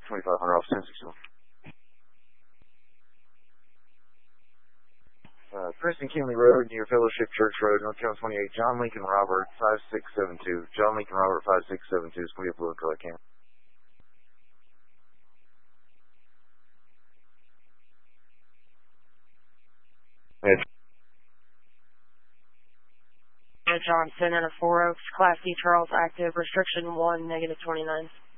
2500 off 1061. Preston Kinley Road near Fellowship Church Road, North Carolina 28, John Lincoln Robert 5672. John Lincoln Robert 5672 is going to be a blue color cam. Johnson and a 4 Oaks, Class D Charles active, restriction 1, -29.